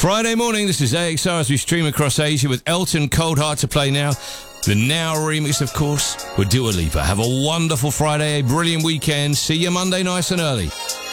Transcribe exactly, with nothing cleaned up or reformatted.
Friday morning, this is A X R as we stream across Asia with Elton, Cold Heart to play now. The Now remix, of course, with Dua Lipa. Have a wonderful Friday, a brilliant weekend. See you Monday nice and early.